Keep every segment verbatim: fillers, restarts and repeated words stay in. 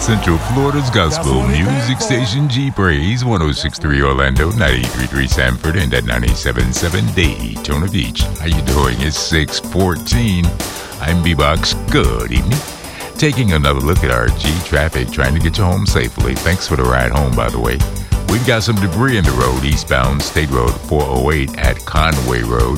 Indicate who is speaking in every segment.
Speaker 1: Central Florida's gospel music station, G Praise, one oh six point three Orlando, ninety-three point three Sanford, and at ninety-seven point seven Daytona Beach. How you doing? It's six fourteen. I'm B-Box. Good evening. Taking another look at our G traffic, trying to get you home safely. Thanks for the ride home, by the way. We've got some debris in the road, eastbound State Road four oh eight at Conway Road.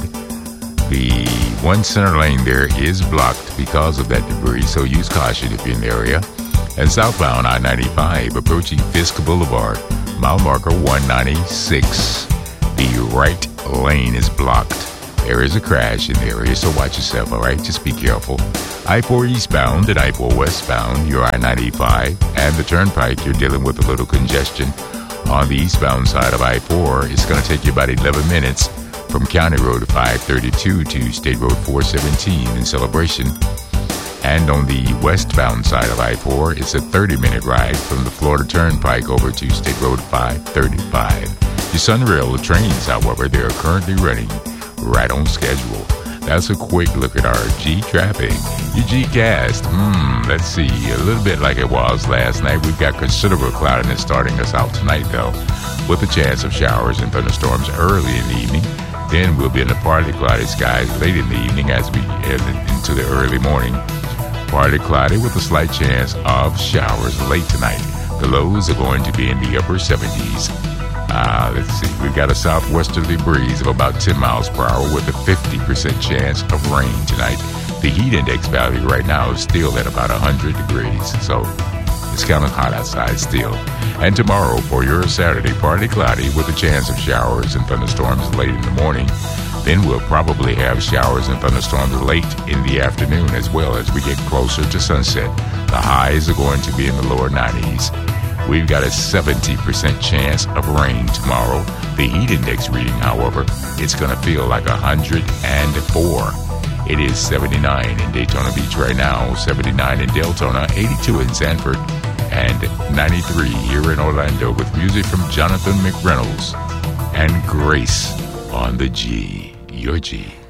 Speaker 1: The one center lane there is blocked because of that debris, so use caution if you're in the area. And southbound I ninety-five approaching Fisk Boulevard, mile marker one ninety-six. The right lane is blocked. There is a crash in the area, so watch yourself, all right? Just be careful. I four eastbound and I four westbound, your I ninety-five, and the turnpike, you're dealing with a little congestion. On the eastbound side of I four, it's going to take you about eleven minutes from County Road five thirty-two to State Road four seventeen in Celebration. And on the westbound side of I four, it's a thirty-minute ride from the Florida Turnpike over to State Road five thirty-five. Your Sunrail trains, however, they are currently running right on schedule. That's a quick look at our G traffic. Your G-Cast, hmm, let's see, a little bit like it was last night. We've got considerable cloudiness starting us out tonight, though, with a chance of showers and thunderstorms early in the evening. Then we'll be in the partly cloudy skies late in the evening as we head into the early morning. Partly cloudy with a slight chance of showers late tonight. The lows are going to be in the upper seventies. Uh, let's see, we've got a southwesterly breeze of about ten miles per hour with a fifty percent chance of rain tonight. The heat index value right now is still at about one hundred degrees, so it's kind of hot outside still. And tomorrow for your Saturday, partly cloudy with a chance of showers and thunderstorms late in the morning. Then we'll probably have showers and thunderstorms late in the afternoon as well as we get closer to sunset. The highs are going to be in the lower nineties. We've got a seventy percent chance of rain tomorrow. The heat index reading, however, it's going to feel like one hundred four. It is seventy-nine in Daytona Beach right now, seventy-nine in Deltona, eighty-two in Sanford, and ninety-three here in Orlando with music from Jonathan McReynolds and Grace on the G. Your G.